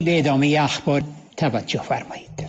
به ادامه اخبار توجه فرمایید.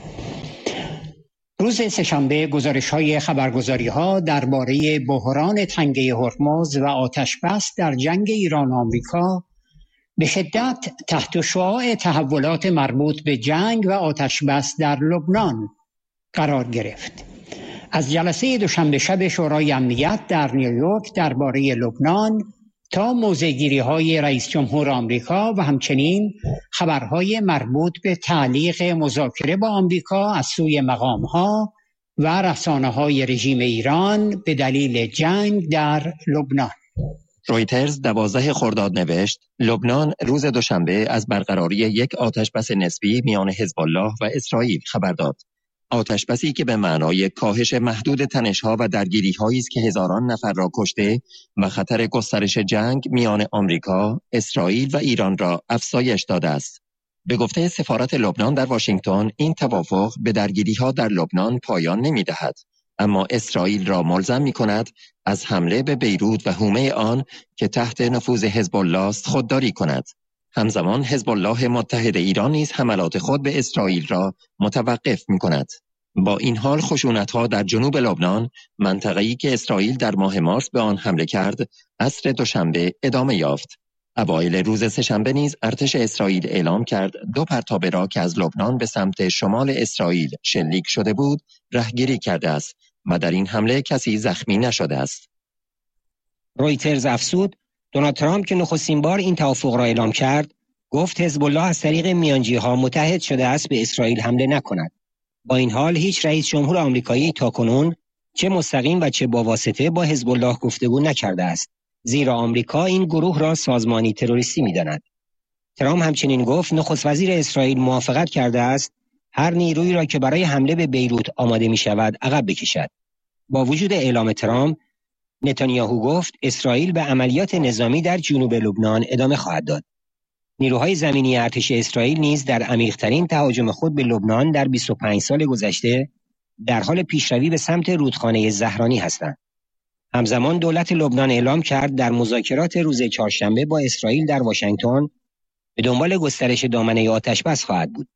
روز سه‌شنبه گزارش‌های خبرگزاری‌ها درباره بحران تنگه هرمز و آتش‌بس در جنگ ایران و آمریکا به شدت تحت شعاع تحولات مربوط به جنگ و آتش‌بس در لبنان قرار گرفت. از جلسه دوشنبه شب شورای امنیت در نیویورک درباره لبنان تا موضع‌گیری‌های رئیس جمهور آمریکا و همچنین خبرهای مربوط به تعلیق مذاکره با آمریکا از سوی مقام‌ها و رسانه‌های رژیم ایران به دلیل جنگ در لبنان. رویترز 12 خرداد نوشت لبنان روز دوشنبه از برقراری یک آتشبس نسبی میان حزب الله و اسرائیل خبر داد. آتشبسی که به معنای کاهش محدود تنش‌ها و درگیری‌هایی است که هزاران نفر را کشته و خطر گسترش جنگ میان آمریکا، اسرائیل و ایران را افزایش داده است. به گفته سفارت لبنان در واشنگتن، این توافق به درگیری‌ها در لبنان پایان نمی‌دهد، اما اسرائیل را ملزم می‌کند از حمله به بیروت و حومه آن که تحت نفوذ حزب الله است خودداری کند. همزمان حزب الله متحد ایران نیز حملات خود به اسرائیل را متوقف می‌کند. با این حال خشونت‌ها در جنوب لبنان، منطقه‌ای که اسرائیل در ماه مارس به آن حمله کرد، عصر دوشنبه ادامه یافت. اوایل روز سه‌شنبه نیز ارتش اسرائیل اعلام کرد 2 پرتاب را که از لبنان به سمت شمال اسرائیل شلیک شده بود، رهگیری کرده است و در این حمله کسی زخمی نشده است. رویترز افزود دونالد ترامپ که نخستین بار این توافق را اعلام کرد، گفت حزب الله از طریق میانجی‌ها متحد شده است به اسرائیل حمله نکند. با این حال هیچ رئیس جمهور آمریکایی تاکنون چه مستقیم و چه با واسطه با حزب الله گفتگو نکرده است، زیرا آمریکا این گروه را سازمانی تروریستی می‌داند. ترامپ همچنین گفت نخست وزیر اسرائیل موافقت کرده است هر نیرویی را که برای حمله به بیروت آماده می‌شود عقب بکشد. با وجود اعلام ترامپ، نتانیاهو گفت اسرائیل به عملیات نظامی در جنوب لبنان ادامه خواهد داد. نیروهای زمینی ارتش اسرائیل نیز در عمیق‌ترین تهاجم خود به لبنان در 25 سال گذشته در حال پیشروی به سمت رودخانه زهرانی هستند. همزمان دولت لبنان اعلام کرد در مذاکرات روز چهارشنبه با اسرائیل در واشنگتن به دنبال گسترش دامنه آتش‌بس خواهد بود.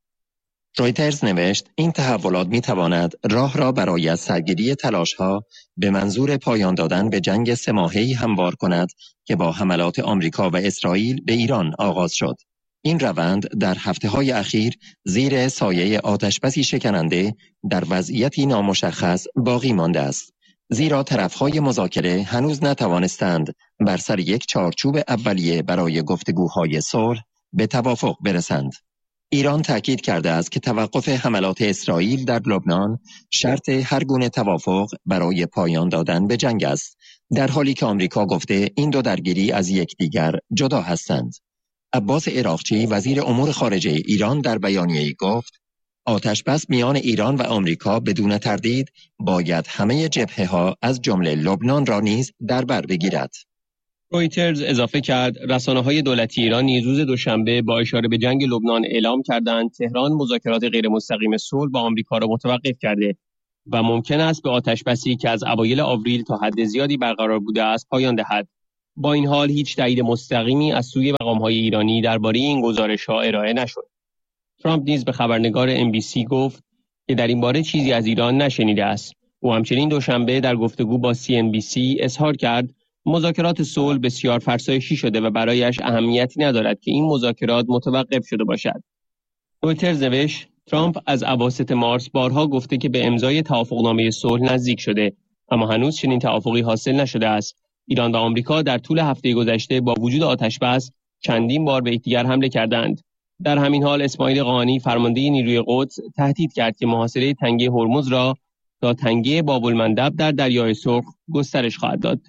رویترز نوشت این تحولات می‌تواند راه را برای سرگیری تلاش‌ها به منظور پایان دادن به جنگ 3 ماهه‌ای هموار کند که با حملات آمریکا و اسرائیل به ایران آغاز شد. این روند در هفته‌های اخیر زیر سایه آتشبسی شکننده در وضعیتی نامشخص باقی مانده است، زیرا طرف‌های مذاکره هنوز نتوانستند بر سر یک چارچوب اولیه برای گفتگوهای صلح به توافق برسند. ایران تاکید کرده است که توقف حملات اسرائیل در لبنان شرط هر گونه توافق برای پایان دادن به جنگ است، در حالی که آمریکا گفته این دو درگیری از یکدیگر جدا هستند. عباس عراقچی وزیر امور خارجه ایران در بیانیه‌ای گفت آتش‌بس میان ایران و آمریکا بدون تردید باید همه جبهه‌ها از جمله لبنان را نیز در بر بگیرد. رویترز اضافه کرد رسانه‌های دولتی ایران نیز روز دوشنبه با اشاره به جنگ لبنان اعلام کردند تهران مذاکرات غیر مستقیم صلح با آمریکا را متوقف کرده و ممکن است به آتش‌بسی که از اوایل آوریل تا حد زیادی برقرار بوده است پایان دهد. با این حال هیچ تایید مستقیمی از سوی مقام‌های ایرانی درباره این گزارش‌ها ارائه نشد. ترامپ نیز به خبرنگار NBC گفت که در این باره چیزی از ایران نشنیده است. او همچنین دوشنبه در گفتگو با CNBC اظهار کرد مذاکرات صلح بسیار فرسایشی شده و برایش اهمیتی ندارد که این مذاکرات متوقف شده باشد. رویترز نوشت ترامپ از اواسط مارس بارها گفته که به امضای توافقنامه صلح نزدیک شده، اما هنوز چنین توافقی حاصل نشده است. ایران و آمریکا در طول هفته گذشته با وجود آتش‌بس چندین بار به یکدیگر حمله کردند. در همین حال اسماعیل قانی فرمانده نیروی قدس تهدید کرد که محاصره تنگه هرمز را تا تنگه باب‌المندب در دریای سرخ گسترش خواهد داد.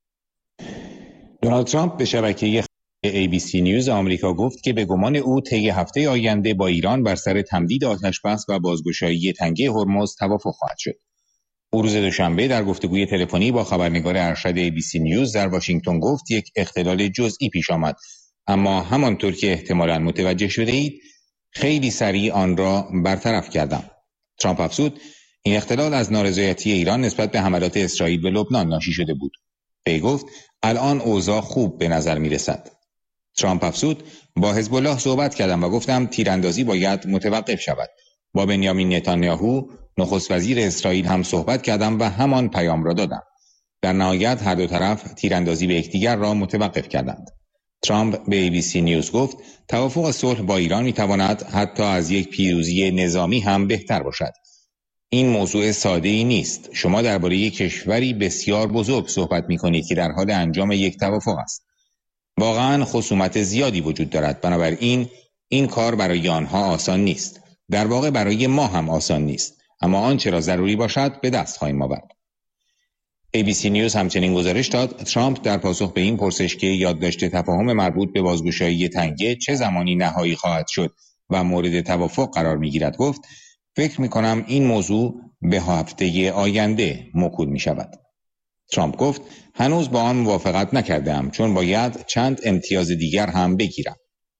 دونالد ترامپ به شبکه ABC نیوز آمریکا گفت که به گمان او طی هفته آینده با ایران بر سر تمدید آتش‌بس و بازگشایی تنگه هرمز توافق خواهد شد. او روز دوشنبه در گفتگوی تلفنی با خبرنگار ارشد ABC نیوز در واشنگتن گفت یک اختلال جزئی پیش آمد، اما همانطور که احتمالاً متوجه شده اید خیلی سریع آن را برطرف کردم. ترامپ افزود این اختلال از نارضایتی ایران نسبت به حملات اسرائیل به لبنان ناشی شده بود. وی گفت الان اوضاع خوب به نظر می رسد. ترامپ افزود: با حزب الله صحبت کردم و گفتم تیراندازی باید متوقف شود. با بنیامین نتانیاهو نخست وزیر اسرائیل هم صحبت کردم و همان پیام را دادم. در نهایت هر دو طرف تیراندازی به یکدیگر را متوقف کردند. ترامپ به ABC نیوز گفت توافق صلح با ایران میتواند حتی از یک پیروزی نظامی هم بهتر باشد. این موضوع ساده‌ای نیست. شما درباره یک کشوری بسیار بزرگ صحبت می‌کنید که در حال انجام یک توافق است. واقعاً خصومت زیادی وجود دارد. بنابراین این کار برای آنها آسان نیست. در واقع برای ما هم آسان نیست. اما آنچه را ضروری باشد به دست خواهیم آورد. ABC نیوز همچنین گزارش داد ترامپ در پاسخ به این پرسش که یادداشت تفاهم مربوط به بازگشایی تنگه چه زمانی نهایی خواهد شد و مورد توافق قرار می‌گیرد گفت: فکر می‌کنم این موضوع به هفته آینده موکول می‌شود. ترامپ گفت: هنوز با آن موافقت نکردم چون باید چند امتیاز دیگر هم بگیرم.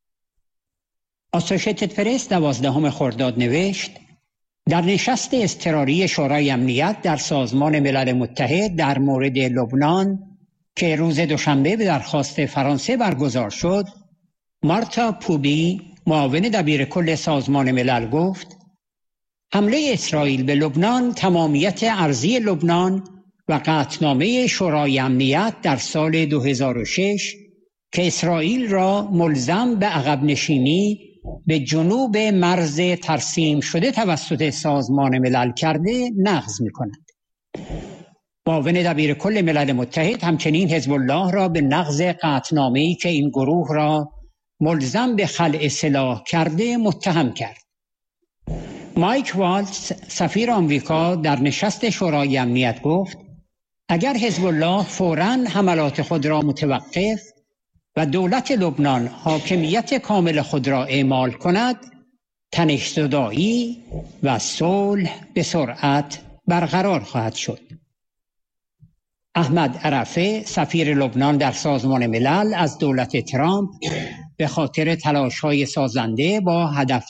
آسوشیتد پرس 12 خرداد نوشت: در نشست اضطراری شورای امنیت در سازمان ملل متحد در مورد لبنان که روز دوشنبه به درخواست فرانسه برگزار شد، مارتا پوبی معاون دبیر کل سازمان ملل گفت: حمله اسرائیل به لبنان تمامیت ارضی لبنان و قطعنامه شورای امنیت در سال 2006 که اسرائیل را ملزم به عقب نشینی به جنوب مرز ترسیم شده توسط سازمان ملل کرده نقض می‌کند. معاون دبیر کل ملل متحد همچنین حزب الله را به نقض قطعنامه‌ای که این گروه را ملزم به خلع سلاح کرده متهم کرد. مایک والتز سفیر آمریکا در نشست شورای امنیت گفت: اگر حزب الله فوراً حملات خود را متوقف و دولت لبنان حاکمیت کامل خود را اعمال کند، تنش‌زدایی و صلح به سرعت برقرار خواهد شد. احمد عرفه سفیر لبنان در سازمان ملل از دولت ترامپ به خاطر تلاش‌های سازنده با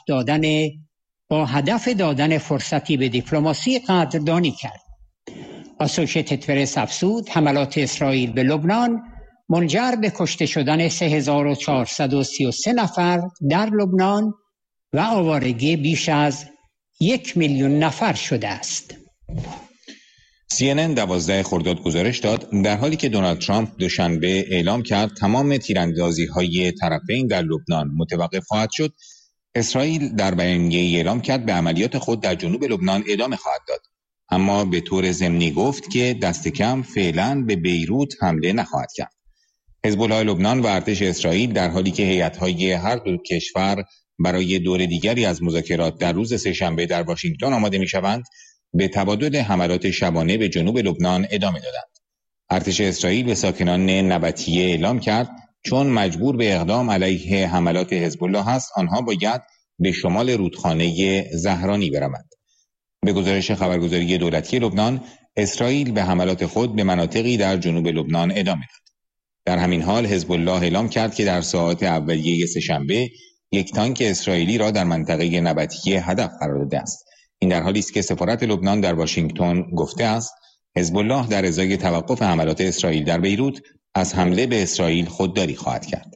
هدف دادن فرصتی به دیپلماسی قدردانی کرد. آسوشیتد پرس افزود حملات اسرائیل به لبنان منجر به کشته شدن 3433 نفر در لبنان و آوارگی بیش از 1,000,000 نفر شده است. CNN 12 خرداد گزارش داد در حالی که دونالد ترامپ دوشنبه اعلام کرد تمام تیراندازی‌های طرفین در لبنان متوقف خواهد شد، اسرائیل در بیانیه‌ای اعلام کرد به عملیات خود در جنوب لبنان ادامه خواهد داد، اما به طور ضمنی گفت که دست کم فعلاً به بیروت حمله نخواهد کرد. حزب الله لبنان و ارتش اسرائیل در حالی که هیئت‌های هر دو کشور برای دور دیگری از مذاکرات در روز سه‌شنبه در واشنگتن آماده می‌شوند، به تبادل حملات شبانه به جنوب لبنان ادامه دادند. ارتش اسرائیل به ساکنان نبطیه اعلام کرد چون مجبور به اقدام علیه حملات حزب الله است، آنها باید به شمال رودخانه زهرانی بروند. به گزارش خبرگزاری دولتی لبنان، اسرائیل به حملات خود به مناطقی در جنوب لبنان ادامه داد. در همین حال حزب الله اعلام کرد که در ساعات اولیه سه‌شنبه یک تانک اسرائیلی را در منطقه نبطیه هدف قرار داده است. این در حالی است که سفارت لبنان در واشنگتن گفته است حزب الله در ازای توقف حملات اسرائیل در بیروت از حمله به اسرائیل خودداری خواهد کرد.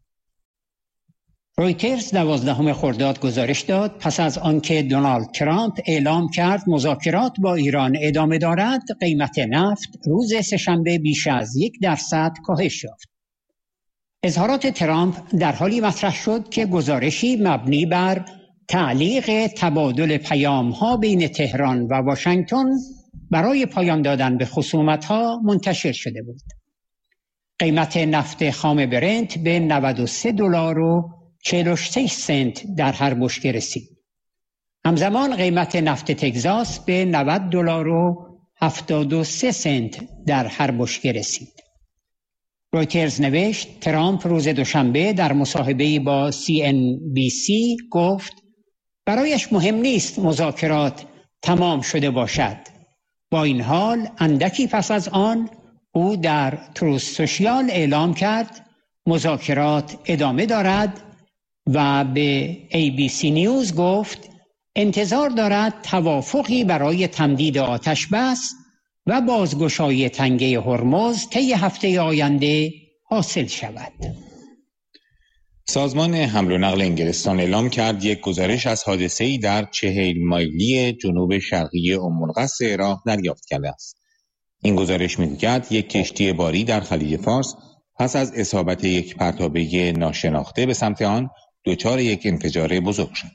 رویترز 12 خرداد گزارش داد پس از آنکه دونالد ترامپ اعلام کرد مذاکرات با ایران ادامه دارد، قیمت نفت روز سه‌شنبه بیش از 1% کاهش یافت. اظهارات ترامپ در حالی مطرح شد که گزارشی مبنی بر تعلیق تبادل پیام‌ها بین تهران و واشنگتن برای پایان دادن به خصومت‌ها منتشر شده بود. قیمت نفت خام برنت به $93.46 در هر بشکه رسید. همزمان قیمت نفت تگزاس به $90.73 در هر بشکه رسید. رویترز نوشت ترامپ روز دوشنبه در مصاحبه‌ای با CNBC گفت برایش مهم نیست مذاکرات تمام شده باشد. با این حال اندکی پس از آن او در تروث سوشیال اعلام کرد مذاکرات ادامه دارد و به ABC نیوز گفت انتظار دارد توافقی برای تمدید آتش بس و بازگشایی تنگه هرمز طی هفته آینده حاصل شود. سازمان حمل و نقل انگلستان اعلام کرد یک گزارش از حادثه‌ای در 40 مایلی جنوب شرقی ام-القصر عراق دریافت کرده است. این گزارش می‌گوید یک کشتی باری در خلیج فارس پس از اصابت یک پرتابه ناشناخته به سمت آن دچار یک انفجار بزرگ شد.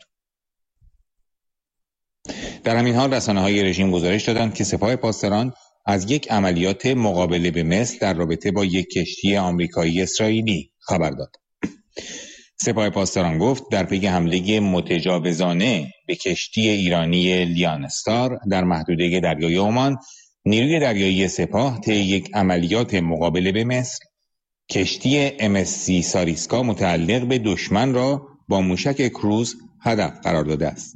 در همین حال رسانه‌های رژیم گزارش دادند که سپاه پاسداران از یک عملیات مقابله به مثل در رابطه با یک کشتی آمریکایی اسرائیلی خبر داد. سپاه پاسداران گفت در پی حمله متجاوزانه به کشتی ایرانی لیان استار در محدوده دریای عمان، نیروی دریایی سپاه طی یک عملیات مقابله به مثل کشتی MSC ساریسکا متعلق به دشمن را با موشک کروز هدف قرار داده است.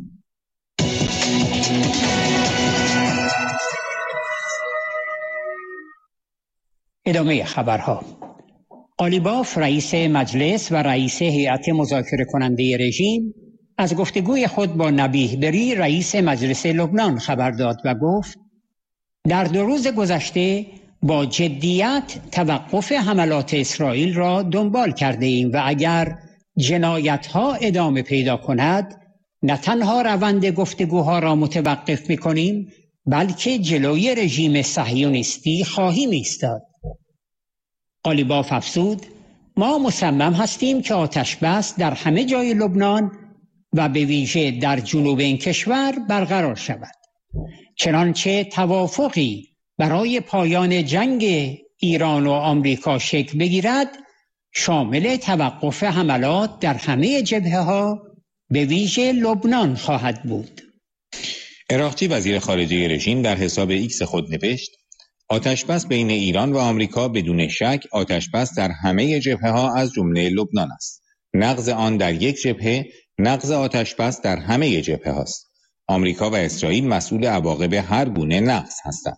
ادامه خبرها. قالیباف رئیس مجلس و رئیس هیئت مذاکره کننده رژیم از گفتگوی خود با نبیه بری رئیس مجلس لبنان خبر داد و گفت در 2 روز گذشته با جدیت توقف حملات اسرائیل را دنبال کرده ایم و اگر جنایت‌ها ادامه پیدا کند نه تنها روند گفتگوها را متوقف می‌کنیم بلکه جلوی رژیم صهیونیستی خواهیم ایستاد. قالیباف افزود ما مصمم هستیم که آتش بس در همه جای لبنان و به ویژه در جنوب این کشور برقرار شود. چنانچه توافقی برای پایان جنگ ایران و آمریکا شکل بگیرد شامل توقف حملات در همه جبهه‌ها به ویژه لبنان خواهد بود. عراقچی وزیر خارجه رژیم در حساب ایکس خود نوشت آتشبس بین ایران و آمریکا بدون شک آتشبس در همه جبهه‌ها از جمله لبنان است. نقض آن در یک جبهه نقض آتشبس در همه جبهه است. آمریکا و اسرائیل مسئول عواقب هر گونه نقض هستند.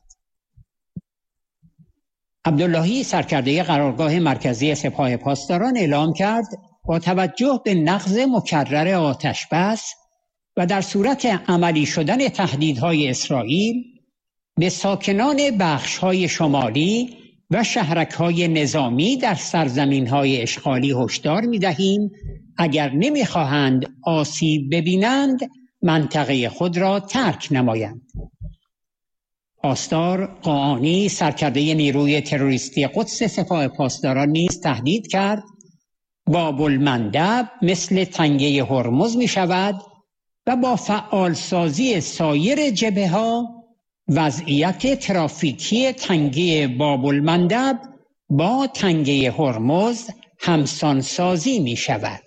عبداللهی سرکرده قرارگاه مرکزی سپاه پاسداران اعلام کرد با توجه به نقض مکرر آتشبس و در صورت عملی شدن تهدیدهای اسرائیل به ساکنان بخش‌های شمالی و شهرک‌های نظامی در سرزمین‌های اشغالی هشدار می‌دهیم اگر نمی‌خواهند آسیب ببینند منطقه خود را ترک نمایند. پاسدار قاآنی سرکرده نیروی تروریستی قدس سپاه پاسداران نیز تهدید کرد باب المندب مثل تنگه هرمز می‌شود و با فعالسازی سایر جبهه‌ها وضعیت ترافیکی تنگه باب المندب با تنگه هرمز همسانسازی می شود.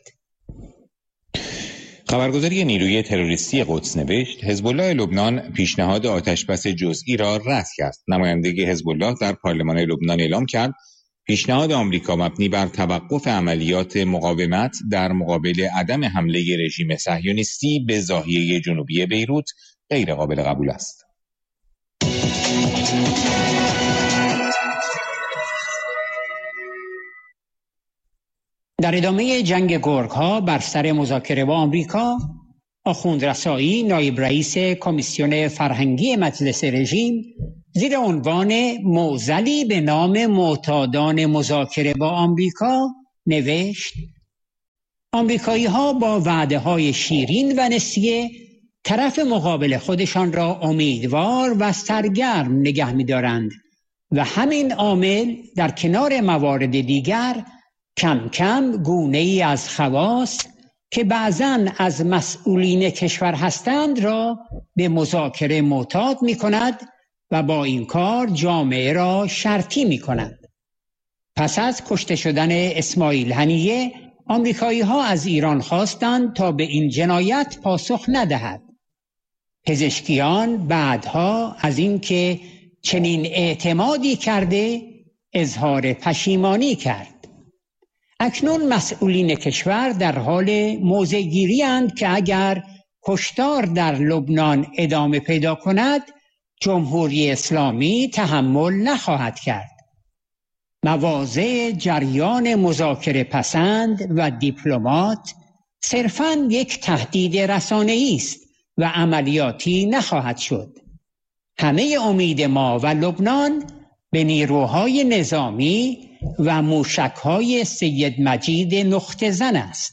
خبرگزاری نیروی تروریستی قدس نوشت حزب الله لبنان پیشنهاد آتشبس جزئی را رد کرد. نماینده حزب الله در پارلمان لبنان اعلام کرد پیشنهاد آمریکا مبنی بر توقف عملیات مقاومت در مقابل عدم حمله رژیم صهیونیستی به ضاحیه جنوبی بیروت غیر قابل قبول است. در ادامه جنگ گرگ‌ها بر سر مذاکره با آمریکا، آخوند رسایی نایب رئیس کمیسیون فرهنگی مجلس رژیم زیر عنوان معضلی به نام معتادان مذاکره با آمریکا نوشت آمریکایی‌ها با وعده‌های شیرین و نسیه طرف مقابل خودشان را امیدوار و سرگرم نگه می‌دارند و همین عامل در کنار موارد دیگر کم کم گونه‌ای از خواص که بعضاً از مسئولین کشور هستند را به مذاکره معتاد می‌کند و با این کار جامعه را شرطی می‌کند. پس از کشته شدن اسماعیل هنیه، آمریکایی‌ها از ایران خواستند تا به این جنایت پاسخ ندهد. پزشکیان بعدها از اینکه چنین اعتمادی کرده اظهار پشیمانی کرد. اکنون مسئولین کشور در حال موضع‌گیری اند که اگر کشتار در لبنان ادامه پیدا کند جمهوری اسلامی تحمل نخواهد کرد. مواضع جریان مذاکره پسند و دیپلمات صرفاً یک تهدید رسانه‌ای است و عملیاتی نخواهد شد. همه امید ما و لبنان به نیروهای نظامی و موشک‌های سید مجید نقطه زن است.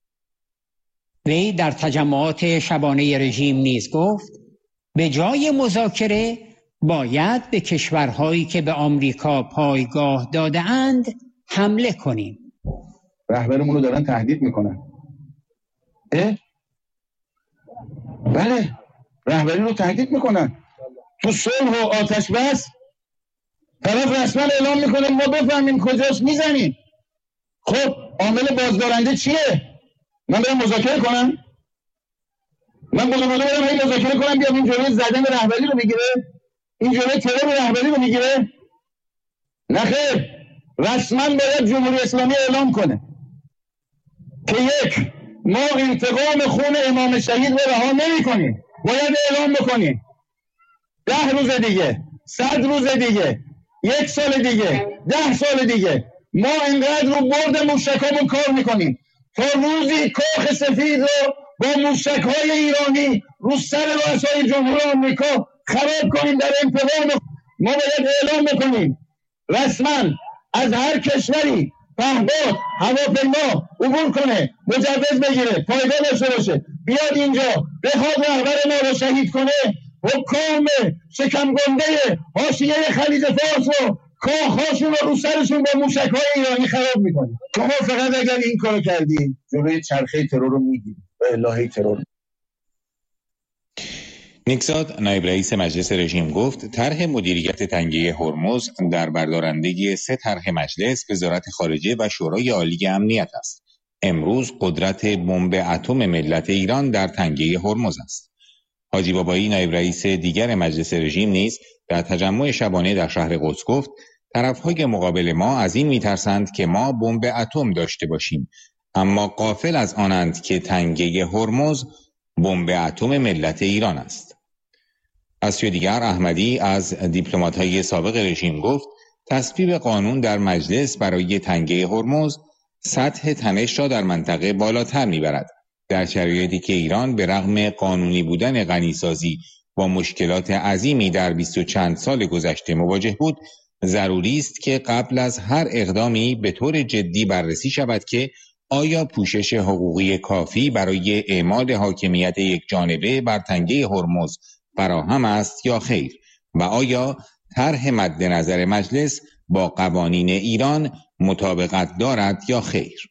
وی در تجمعات شبانه رژیم نیز گفت به جای مذاکره باید به کشورهایی که به آمریکا پایگاه داده‌اند حمله کنیم. رهبرمون رو دارن تهدید میکنن. بله، رهبری رو تهدید میکنن. تو صلح و آتش بس طرف رسما اعلام میکنه ما بفهمیم کجاست میزنیم. خب عامل بازدارنده چیه؟ من برم مذاکره کنم؟ من برم مذاکره کنم بیام این جلوی زدن رهبری رو بگیره؟ این جلوی ترور رهبری رو بگیره؟ نه خیر، رسما باید جمهوری اسلامی اعلام کنه که یک، ما انتقام خون امام شهید رو رها نمی‌کنیم. باید اعلام بکنیم 10 روز دیگه، 100 روز دیگه، 1 سال دیگه، 10 سال دیگه ما اینقدر رو برد موشکامون کار میکنیم تا روزی کاخ سفید رو با موشک‌های ایرانی رو سر رؤسای جمهور آمریکا خراب کنیم در انتقام. ما باید اعلام بکنیم رسما از هر کشوری پهپاد هواپیما عبور کنه، مجوز بگیره، پایگاه داشته باشه، بیاد اینجا بخواد رهبر ما رو شهید کنه، حکام شکم گنده حاشیه خلیج فارس رو کاخاشون رو سرشون با موشک‌های ایرانی خراب میکنه. شما فقط اگر این کارو کردین جلوی چرخه ترور رو میگیرید و الهی ترور. نیکزاد نایب رئیس مجلس رژیم گفت طرح مدیریت تنگه هرمز در بردارندگی 3 طرح مجلس، وزارت خارجه و شورای عالی امنیت است. امروز قدرت بمب اتم ملت ایران در تنگه هرمز است. حاجی بابایی نایب رئیس دیگر مجلس رژیم نیز در تجمع شبانه در شهر قدس گفت طرفهای مقابل ما از این میترسند که ما بمب اتم داشته باشیم، اما غافل از آنند که تنگه هرمز بمب اتم ملت ایران است. از سوی دیگر احمدی از دیپلمات‌های سابق رژیم گفت تصویب قانون در مجلس برای تنگه هرمز سطح تنش را در منطقه بالاتر میبرد، در شرایطی که ایران به رغم قانونی بودن غنیسازی با مشکلات عظیمی در 20 و چند سال گذشته مواجه بود. ضروری است که قبل از هر اقدامی به طور جدی بررسی شود که آیا پوشش حقوقی کافی برای اعمال حاکمیت یک جانبه بر تنگه هرمز فراهم است یا خیر، و آیا طرح مد نظر مجلس با قوانین ایران مطابقت دارد یا خیر.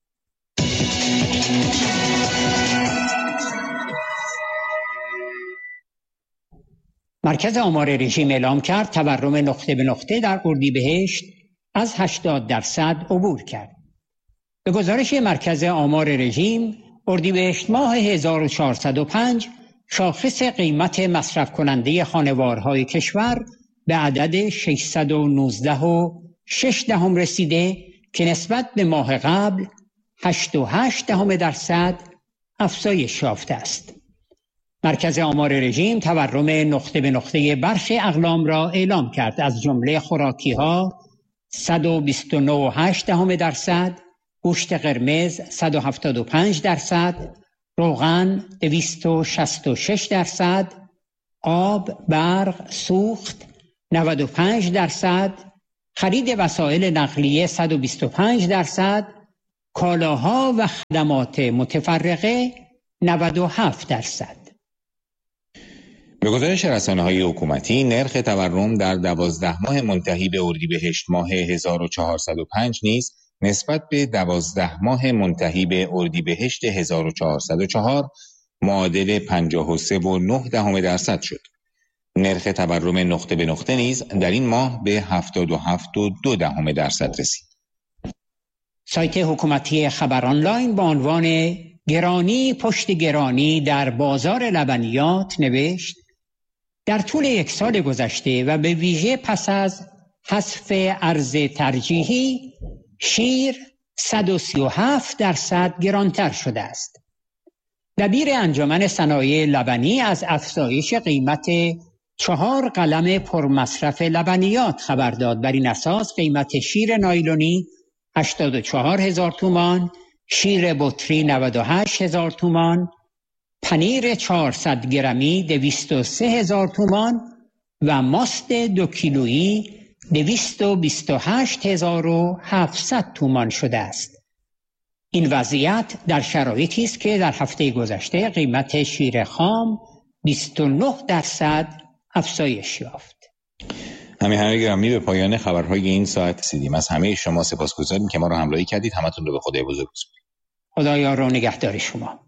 مرکز آمار رژیم اعلام کرد تورم نقطه به نقطه در اردیبهشت از 80% عبور کرد. به گزارش مرکز آمار رژیم، اردیبهشت ماه 1405 شاخص قیمت مصرف کننده خانوارهای کشور به عدد 619.6 رسیده که نسبت به ماه قبل 8.8% افزایش یافته است. مرکز آمار رژیم تورم نقطه به نقطه برخی اقلام را اعلام کرد، از جمله خوراکی‌ها 129.8%، گوشت قرمز 175%، روغن 266%، آب، برق، سوخت 95%، خرید وسایل نقلیه 125%، کالاها و خدمات متفرقه 97%. به گزارش رسانه‌های حکومتی، نرخ تورم در 12 ماه منتهی به اردیبهشت ماه 1405 نیز نسبت به 12 ماه منتهی به اردیبهشت 1404 معادل 53.9% شد. نرخ تورم نقطه به نقطه نیز در این ماه به 77.2% رسید. سایت حکومتی خبر آنلاین با عنوان گرانی پشت گرانی در بازار لبنیات نوشت در طول 1 سال گذشته و به ویژه پس از حذف ارز ترجیحی، شیر 137% گرانتر شده است. دبیر انجمن صنایع لبنی از افزایش قیمت 4 قلم پرمصرف لبنیات خبر داد. بر این اساس قیمت شیر نایلونی 84,000 تومان، شیر بطری 98,000 تومان، پنیر 400 گرمی 203,000 تومان و ماست 2 کیلویی 228,700 تومان شده است. این وضعیت در شرایطی است که در هفته گذشته قیمت شیر خام 29% افزایش یافت. همه گرامی، به پایان خبرهای این ساعت رسیدیم. از همه شما سپاسگزاریم که ما را همراهی کردید. همتون رو به خدای بزرگ بسپاریم. خدایا رو نگهدار شما.